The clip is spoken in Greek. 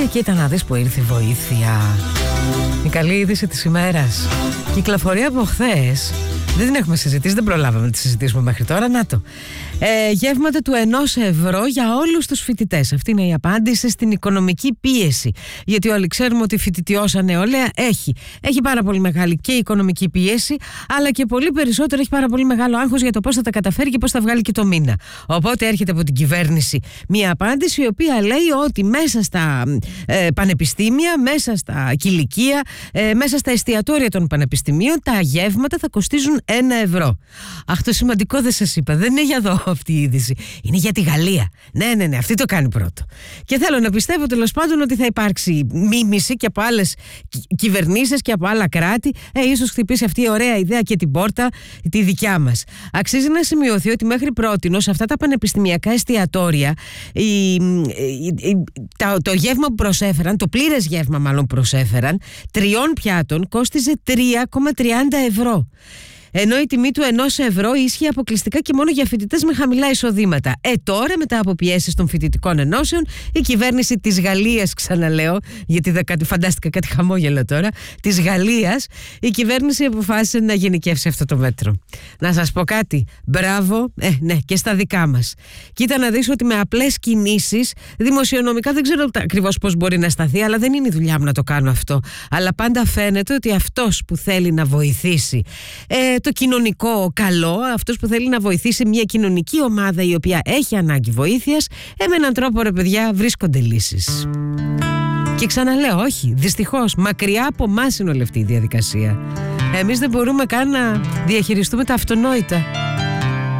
κοίτα να δεις που ήρθε η βοήθεια. Η καλή είδηση της ημέρας. Κυκλοφορεί από χθες. Δεν την έχουμε συζητήσει, δεν προλάβαμε να τη συζητήσουμε μέχρι τώρα. Να το. Γεύματα του 1 ευρώ για όλους τους φοιτητές. Αυτή είναι η απάντηση στην οικονομική πίεση. Γιατί όλοι ξέρουμε ότι η φοιτητιώσα νεολαία έχει πάρα πολύ μεγάλη και οικονομική πίεση, αλλά και πολύ περισσότερο έχει πάρα πολύ μεγάλο άγχος για το πώς θα τα καταφέρει και πώς θα βγάλει και το μήνα. Οπότε έρχεται από την κυβέρνηση μια απάντηση η οποία λέει ότι μέσα στα πανεπιστήμια, μέσα στα κηλικεία, μέσα στα εστιατόρια των πανεπιστημίων, τα γεύματα θα κοστίζουν 1 ευρώ. Αχ, το σημαντικό δεν σας είπα. Δεν είναι για εδώ αυτή η είδηση. Είναι για τη Γαλλία. Ναι, αυτή το κάνει πρώτο. Και θέλω να πιστεύω τέλος πάντων ότι θα υπάρξει μίμηση και από άλλες κυβερνήσεις και από άλλα κράτη. Ίσως χτυπήσει αυτή η ωραία ιδέα και την πόρτα τη δικιά μας. Αξίζει να σημειωθεί ότι μέχρι πρότινος αυτά τα πανεπιστημιακά εστιατόρια το γεύμα που προσέφεραν, το πλήρες γεύμα μάλλον προσέφεραν, 3 πιάτων κόστιζε 3,30 ευρώ. Ενώ η τιμή του 1 ευρώ ίσχυε αποκλειστικά και μόνο για φοιτητές με χαμηλά εισοδήματα. Τώρα, μετά από πιέσεις των φοιτητικών ενώσεων, η κυβέρνηση της Γαλλίας, ξαναλέω, γιατί φαντάστηκα κάτι χαμόγελο τώρα, της Γαλλίας, η κυβέρνηση αποφάσισε να γενικεύσει αυτό το μέτρο. Να σας πω κάτι. Μπράβο, ναι, και στα δικά μας. Κοίτα να δεις ότι με απλές κινήσεις, δημοσιονομικά δεν ξέρω ακριβώς πώς μπορεί να σταθεί, αλλά δεν είναι η δουλειά μου να το κάνω αυτό. Αλλά πάντα φαίνεται ότι αυτός που θέλει να βοηθήσει το κοινωνικό καλό, αυτός που θέλει να βοηθήσει μια κοινωνική ομάδα η οποία έχει ανάγκη βοήθειας, με έναν τρόπο, ρε παιδιά, βρίσκονται λύσεις. Και ξαναλέω, όχι, δυστυχώς, μακριά από εμάς είναι όλη αυτή η διαδικασία. Εμείς δεν μπορούμε καν να διαχειριστούμε τα αυτονόητα.